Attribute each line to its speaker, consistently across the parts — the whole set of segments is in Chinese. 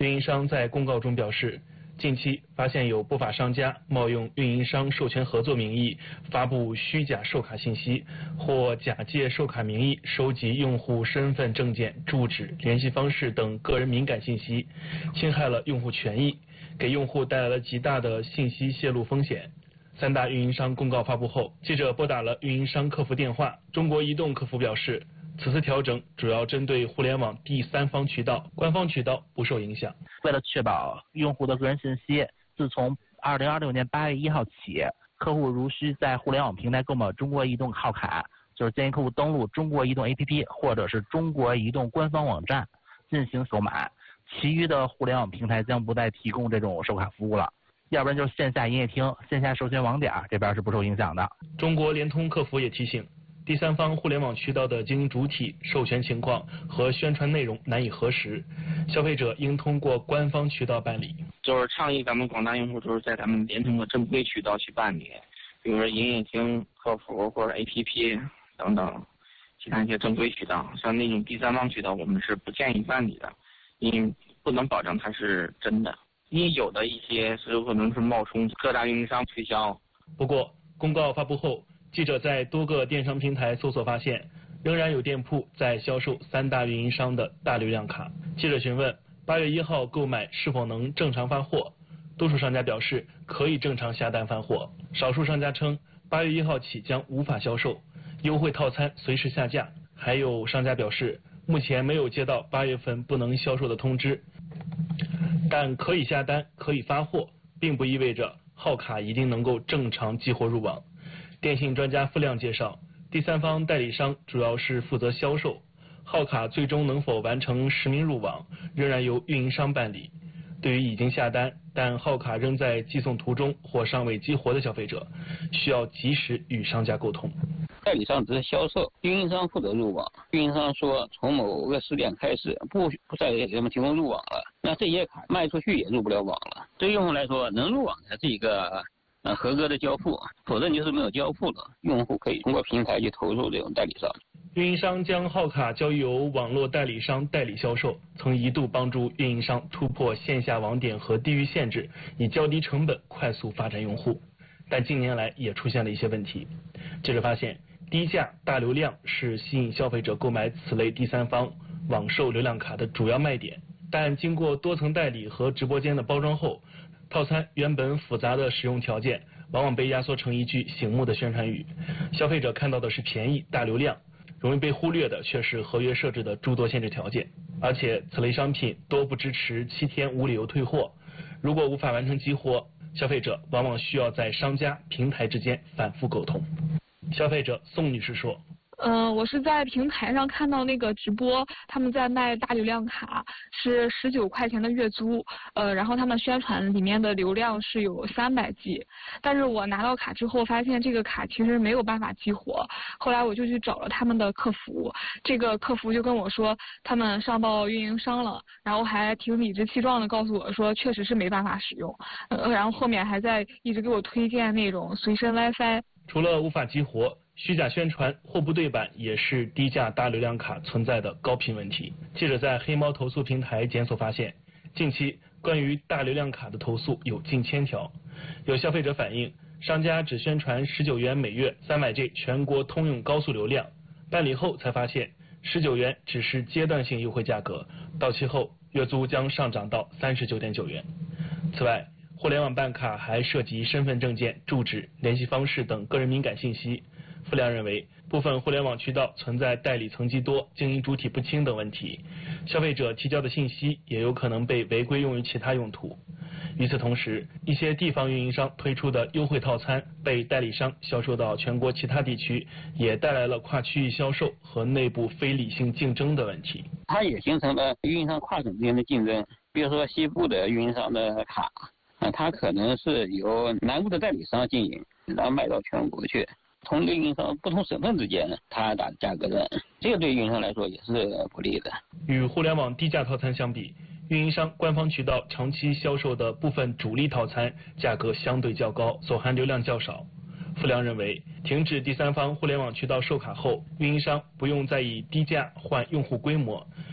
Speaker 1: 运营商在公告中表示，近期发现有不法商家冒用运营商授权合作名义发布虚假授卡信息，或假借授卡名义收集用户身份证件、住址、联系方式等个人敏感信息，侵害了用户权益，给用户带来了极大的信息泄露风险。三大运营商公告发布后，记者拨打了运营商客服电话，中国移动客服表示，此次调整主要针对互联网第三方渠道，官方渠道不受影响。
Speaker 2: 为了确保用户的个人信息，自从2026年8月1号起，客户如需在互联网平台购买中国移动号卡，就是建议客户登录中国移动 APP 或者是中国移动官方网站进行购买，其余的互联网平台将不再提供这种授卡服务了。要不然就是线下营业厅、线下授权网点这边是不受影响的。
Speaker 1: 中国联通客服也提醒，第三方互联网渠道的经营主体、授权情况和宣传内容难以核实，消费者应通过官方渠道办理。
Speaker 3: 就是倡议咱们广大用户就是在咱们联通的正规渠道去办理，比如说营业厅、客服或者 APP 等等其他一些正规渠道，像那种第三方渠道我们是不建议办理的，因为不能保证它是真的。因为有的一些是有可能是冒充各大运营商推销。
Speaker 1: 不过，公告发布后，记者在多个电商平台搜索发现，仍然有店铺在销售三大运营商的大流量卡。记者询问8月1号购买是否能正常发货，多数商家表示可以正常下单发货，少数商家称8月1号起将无法销售，优惠套餐随时下架。还有商家表示，目前没有接到8月份不能销售的通知。但可以下单、可以发货，并不意味着号卡一定能够正常激活入网。电信专家付亮介绍，第三方代理商主要是负责销售，号卡最终能否完成实名入网，仍然由运营商办理。对于已经下单但号卡仍在寄送途中或尚未激活的消费者，需要及时与商家沟通。
Speaker 4: 代理商只是销售，运营商负责入网。运营商说从某个时点开始不再给他们提供入网了，那这些卡卖出去也入不了网了。对于用户来说，能入网才是一个合格的交付，否则你就是没有交付了。用户可以通过平台去投诉这种代理商。
Speaker 1: 运营商将号卡交由网络代理商代理销售，曾一度帮助运营商突破线下网点和地域限制，以较低成本快速发展用户。但近年来也出现了一些问题。记者发现，低价大流量是吸引消费者购买此类第三方网售流量卡的主要卖点，但经过多层代理和直播间的包装后，套餐原本复杂的使用条件往往被压缩成一句醒目的宣传语，消费者看到的是便宜大流量，容易被忽略的却是合约设置的诸多限制条件，而且此类商品多不支持7天无理由退货，如果无法完成激活，消费者往往需要在商家平台之间反复沟通。消费者宋女士说，
Speaker 5: 我是在平台上看到那个直播，他们在卖大流量卡，是19块钱的月租，然后他们宣传里面的流量是有300G，但是我拿到卡之后发现这个卡其实没有办法激活，后来我就去找了他们的客服，这个客服就跟我说他们上报运营商了，然后还挺理直气壮的告诉我说确实是没办法使用，然后后面还在一直给我推荐那种随身 WiFi。
Speaker 1: 除了无法激活，虚假宣传、货不对版也是低价大流量卡存在的高频问题。记者在黑猫投诉平台检索发现，近期关于大流量卡的投诉有近1000条。有消费者反映，商家只宣传19元每月300G 全国通用高速流量，办理后才发现19元只是阶段性优惠价格，到期后月租将上涨到39.9元。此外，互联网办卡还涉及身份证件、住址、联系方式等个人敏感信息。付亮认为，部分互联网渠道存在代理层级多、经营主体不清等问题，消费者提交的信息也有可能被违规用于其他用途。与此同时，一些地方运营商推出的优惠套餐被代理商销售到全国其他地区，也带来了跨区域销售和内部非理性竞争的问题。
Speaker 4: 它也形成了运营商跨省之间的竞争，比如说西部的运营商的卡，它可能是由南部的代理商经营，然后卖到全国去。同一个运营商不同省份之间，它打价格战，这个对运营商来说也是不利的。
Speaker 1: 与互联网低价套餐相比，运营商官方渠道长期销售的部分主力套餐价格相对较高，所含流量较少。付亮认为，停止第三方互联网渠道售卡后，运营商不用再以低价换用户规模，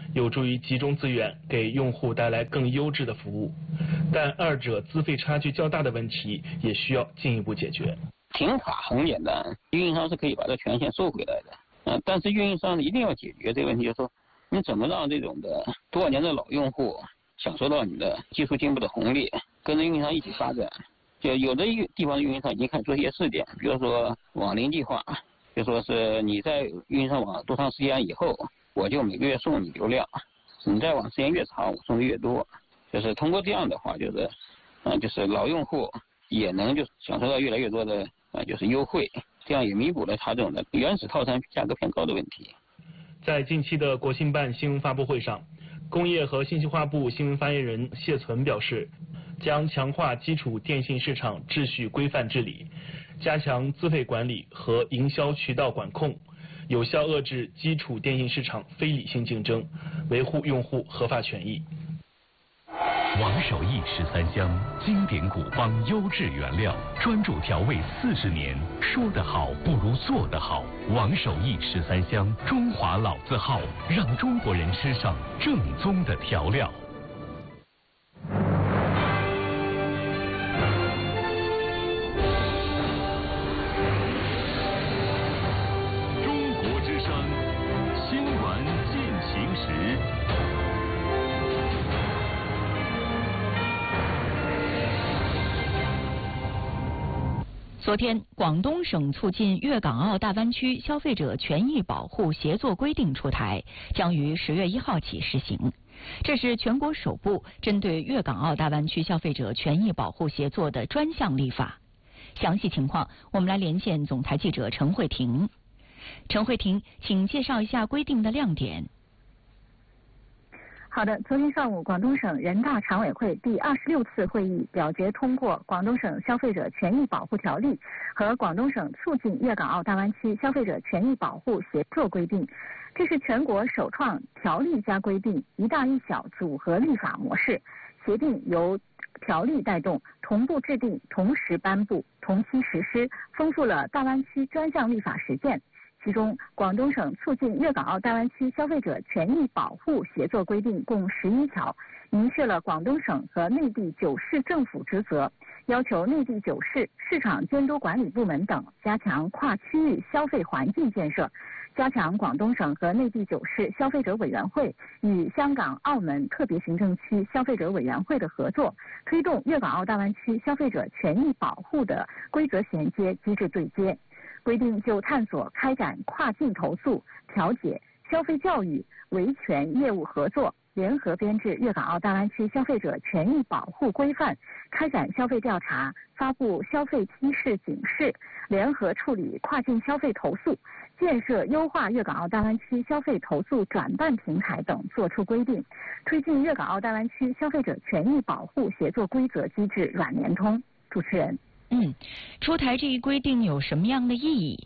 Speaker 1: 有助于集中资源，给用户带来更优质的服务。但二者资费差距较大的问题也需要进一步解决。
Speaker 4: 停卡很简单，运营商是可以把这权限收回来的。但是运营商一定要解决这个问题，就是说你怎么让这种的多少年的老用户享受到你的技术进步的红利，跟着运营商一起发展。就有的地方的运营商已经开始做一些试点，比如说网龄计划，就说是你在运营上网多长时间以后，我就每个月送你流量，你在网时间越长，我送的越多。就是通过这样的话，就是老用户也能就享受到越来越多的就是优惠，这样也弥补了他这种的原始套餐价格偏高的问题。
Speaker 1: 在近期的国新办新闻发布会上，工业和信息化部新闻发言人谢存表示，将强化基础电信市场秩序规范治理，加强资费管理和营销渠道管控，有效遏制基础电信市场非理性竞争，维护用户合法权益。
Speaker 6: 王守义13香，经典古方，优质原料，专注调味40年。说得好不如做得好。王守义13香，中华老字号，让中国人吃上正宗的调料。中国之声，新闻进行时。
Speaker 7: 昨天，广东省促进粤港澳大湾区消费者权益保护协作规定出台，将于10月1号起施行。这是全国首部针对粤港澳大湾区消费者权益保护协作的专项立法。详细情况，我们来连线总台记者陈慧婷。陈慧婷，请介绍一下规定的亮点。
Speaker 8: 好的，昨天上午，广东省人大常委会第26次会议表决通过《广东省消费者权益保护条例》和《广东省促进粤港澳大湾区消费者权益保护协作规定》，这是全国首创条例加规定一大一小组合立法模式。协定由条例带动，同步制定，同时颁布，同期实施，丰富了大湾区专项立法实践。其中，广东省促进粤港澳大湾区消费者权益保护协作规定共11条，明确了广东省和内地9市政府职责，要求内地9市市场监督管理部门等加强跨区域消费环境建设，加强广东省和内地9市消费者委员会与香港、澳门特别行政区消费者委员会的合作，推动粤港澳大湾区消费者权益保护的规则衔接机制对接。规定就探索开展跨境投诉、调解、消费教育、维权业务合作，联合编制粤港澳大湾区消费者权益保护规范，开展消费调查，发布消费提示警示，联合处理跨境消费投诉，建设优化粤港澳大湾区消费投诉转办平台等作出规定，推进粤港澳大湾区消费者权益保护协作规则机制软联通。主持人。
Speaker 7: 出台这一规定有什么样的意义？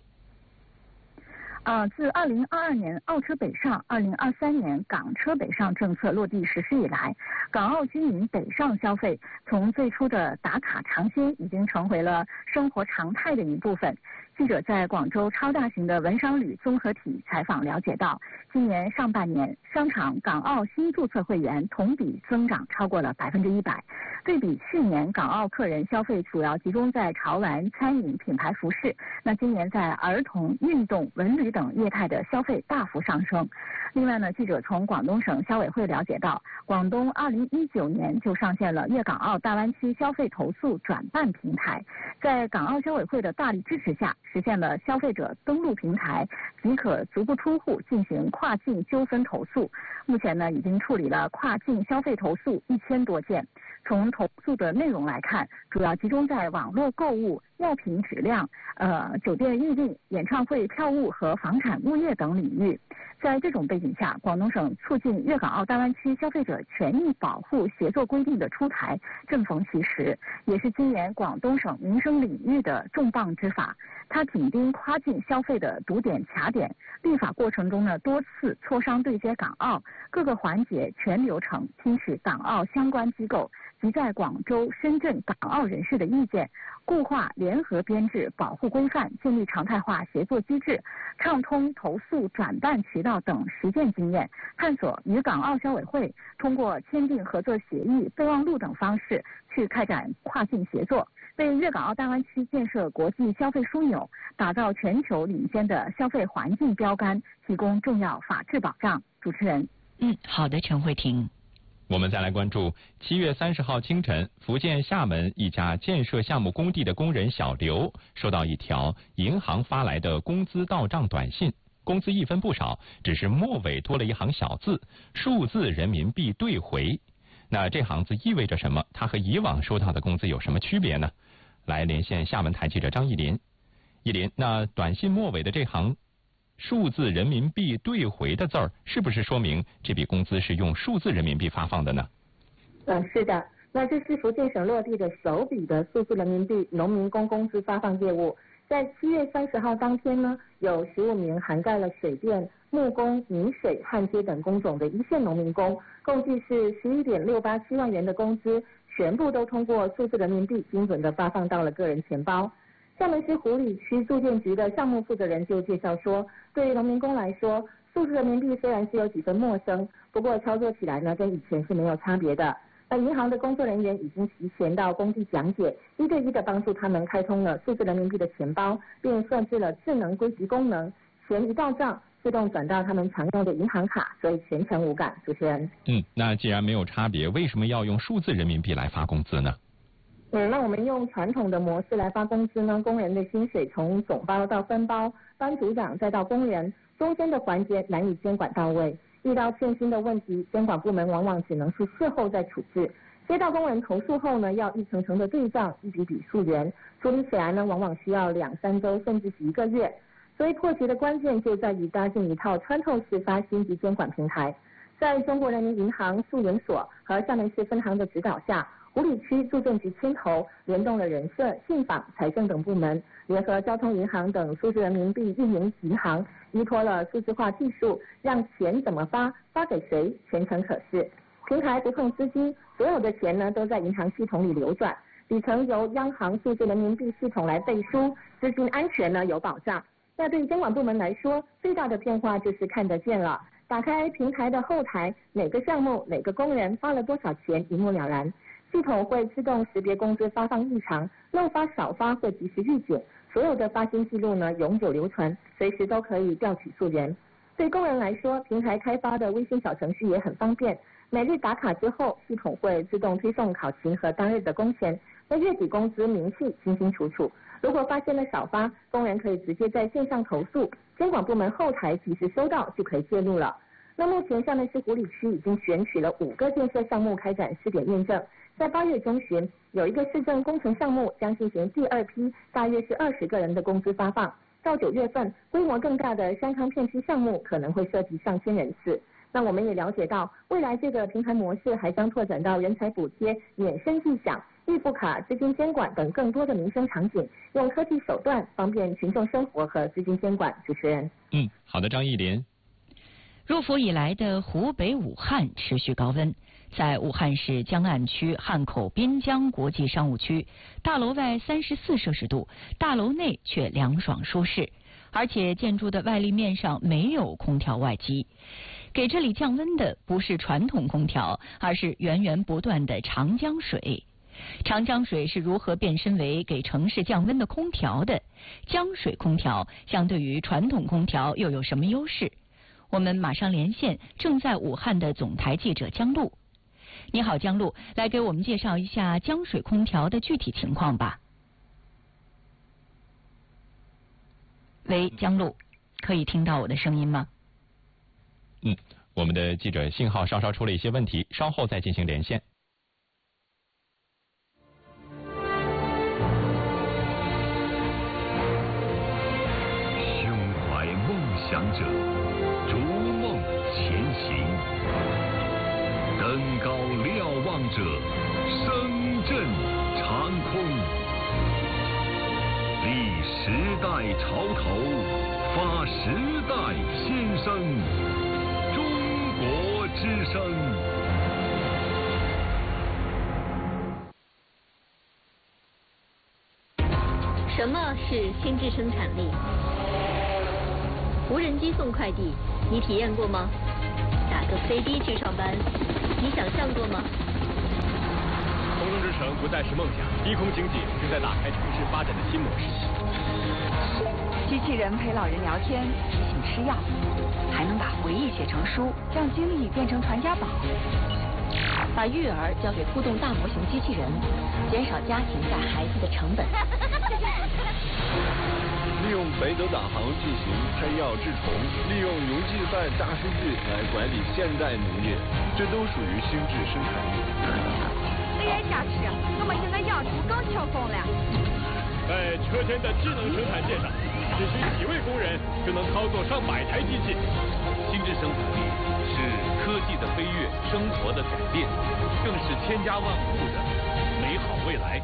Speaker 8: 自2022年澳车北上、2023年港车北上政策落地实施以来，港澳居民北上消费从最初的打卡尝鲜，已经成为了生活常态的一部分。记者在广州超大型的文商旅综合体采访了解到，今年上半年商场港澳新注册会员同比增长超过了100%。对比去年，港澳客人消费主要集中在潮玩、餐饮、品牌服饰，那今年在儿童、运动、文旅等业态的消费大幅上升。另外呢，记者从广东省消委会了解到，广东2019年就上线了粤港澳大湾区消费投诉转办平台，在港澳消委会的大力支持下，实现了消费者登录平台即可足不出户进行跨境纠纷投诉。目前呢，已经处理了跨境消费投诉1000多件。从投诉的内容来看，主要集中在网络购物、药品质量、酒店预订、演唱会票务和房产物业等领域。在这种背景下，广东省促进粤港澳大湾区消费者权益保护协作规定的出台正逢其时，也是今年广东省民生领域的重磅之法。它紧盯跨境消费的堵点卡点，立法过程中呢多次磋商对接港澳各个环节全流程，听取港澳相关机构及在广州、深圳、港澳人士的意见， 固化联合编制保护规范，建立常态化协作机制，畅通投诉转办渠道等实践经验，探索与港澳消委会通过签订合作协议、备忘录等方式去开展跨境协作，为粤港澳大湾区建设国际消费枢纽、打造全球领先的消费环境标杆提供重要法治保障。主持人。
Speaker 7: 好的，陈慧婷。
Speaker 9: 我们再来关注7月30号清晨，福建厦门一家建设项目工地的工人小刘收到一条银行发来的工资到账短信，工资一分不少，只是末尾多了一行小字，数字人民币兑回。那这行字意味着什么？它和以往收到的工资有什么区别呢？来连线厦门台记者张艺林。艺林，那短信末尾的这行数字人民币兑回的字儿，是不是说明这笔工资是用数字人民币发放的呢？
Speaker 10: 是的，那这是福建省落地的首笔的数字人民币农民工工资发放业务。在7月30号当天呢，有15名涵盖了水电、木工、泥水、焊接等工种的一线农民工，共计是11.687万元的工资，全部都通过数字人民币精准的发放到了个人钱包。厦门市湖里区住建局的项目负责人就介绍说，对于农民工来说，数字人民币虽然是有几分陌生，不过操作起来呢跟以前是没有差别的。那银行的工作人员已经提前到工地讲解，一对一的帮助他们开通了数字人民币的钱包，并设置了智能归集功能，钱一到账自动转到他们常用的银行卡，所以全程无感。主持人。
Speaker 9: 那既然没有差别，为什么要用数字人民币来发工资呢？
Speaker 10: 那我们用传统的模式来发工资呢，工人的薪水从总包到分包，班组长再到工人，中间的环节难以监管到位。遇到欠薪的问题，监管部门往往只能是事后再处置。接到工人投诉后呢，要一层层的对账，一笔笔溯源，处理起来呢，往往需要2-3周，甚至是1个月。所以破局的关键就在于搭建一套穿透式发薪及监管平台。在中国人民银行数研所和厦门市分行的指导下，湖里区住建局牵头，联动了人社、信访、财政等部门，联合交通银行等数字人民币运营银行，依托了数字化技术，让钱怎么发、发给谁，全程可视。平台不碰资金，所有的钱呢都在银行系统里流转，底层由央行数字人民币系统来背书，资金安全呢有保障。那对监管部门来说，最大的变化就是看得见了。打开平台的后台，哪个项目、哪个工人发了多少钱，一目了然。系统会自动识别工资发放异常，漏发少发会及时预警，所有的发薪记录呢永久留存，随时都可以调取溯源。对工人来说，平台开发的微信小程序也很方便，每日打卡之后，系统会自动推送考勤和当日的工钱，那月底工资明细清清楚楚。如果发现了少发，工人可以直接在线上投诉，监管部门后台及时收到就可以介入了。那目前厦门市湖里区已经选取了5个建设项目开展试点验证，在8月中旬有一个市政工程项目将进行第2批，大约是20个人的工资发放。到9月份，规模更大的山康片区项目可能会涉及上千人次。那我们也了解到，未来这个平台模式还将拓展到人才补贴、免生计奖、预付卡、资金监管等更多的民生场景，用科技手段方便群众生活和资金监管。主持人。
Speaker 9: 好的，张艺林。
Speaker 7: 入伏以来的湖北武汉持续高温，在武汉市江岸区汉口滨江国际商务区，大楼外34摄氏度，大楼内却凉爽舒适，而且建筑的外立面上没有空调外机。给这里降温的不是传统空调，而是源源不断的长江水。长江水是如何变身为给城市降温的空调的？江水空调相对于传统空调又有什么优势？我们马上连线正在武汉的总台记者江璐。你好，江璐，来给我们介绍一下江水空调的具体情况吧。喂，江璐，可以听到我的声音吗？
Speaker 9: 我们的记者信号稍稍出了一些问题，稍后再进行连线。
Speaker 6: 胸怀梦想者，逐梦前行，登高瞭望者，声震长空，立时代潮头，发时代先声，中国之声。
Speaker 11: 什么是心智生产力？无人机送快递，你体验过吗？打个飞的去上班，你想象过吗？
Speaker 12: 空中之城不再是梦想，低空经济正在打开城市发展的新模式。
Speaker 13: 机器人陪老人聊天，提醒吃药，还能把回忆写成书，让经历变成传家宝。
Speaker 11: 把育儿交给互动大模型机器人，减少家庭带孩子的成本。
Speaker 14: 利用北斗导航进行拍药治虫，利用云计算大数据来管理现代农业，这都属于心智生产力。
Speaker 15: 哎呀，下去，我们现在要出更跳风了。
Speaker 12: 在车间的智能生产线上，只需几位工人就能操作上百台机器。
Speaker 6: 心智生产力是科技的飞跃，生活的改变，更是千家万户的美好未来。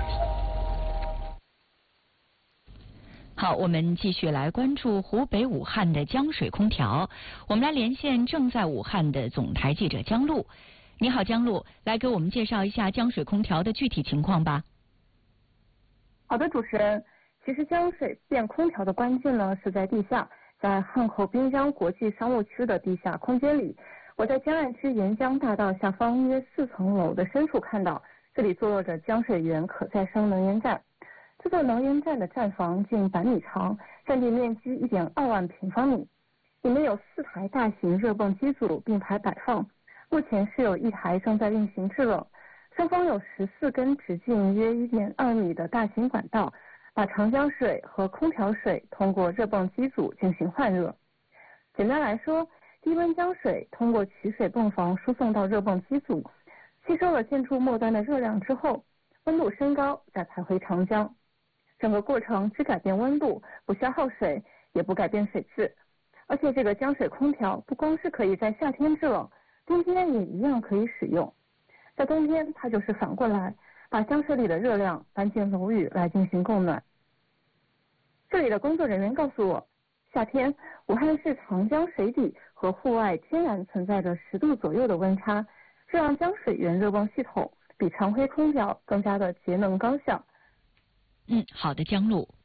Speaker 7: 好，我们继续来关注湖北武汉的江水空调。我们来连线正在武汉的总台记者江璐。你好，江璐，来给我们介绍一下江水空调的具体情况吧。
Speaker 10: 好的，主持人，其实江水变空调的关键呢是在地下，在汉口滨江国际商务区的地下空间里。我在江岸区沿江大道下方约4层楼的深处看到，这里坐落着江水源可再生能源站。这座能源站的站房近100米长，占地面积1.2万平方米，里面有4台大型热泵机组并排摆放，目前是有1台正在运行制冷。上方有14根直径约1.2米的大型管道，把长江水和空调水通过热泵机组进行换热。简单来说，低温江水通过取水泵房输送到热泵机组，吸收了建筑末端的热量之后，温度升高再排回长江。整个过程只改变温度，不消耗水，也不改变水质。而且这个江水空调不光是可以在夏天制冷，冬天也一样可以使用。在冬天，它就是反过来，把江水里的热量搬进楼宇来进行供暖。这里的工作人员告诉我，夏天武汉市长江水底和户外天然存在着10度左右的温差，这让江水源热泵系统比常规空调更加的节能高效。
Speaker 7: 好的，江璐。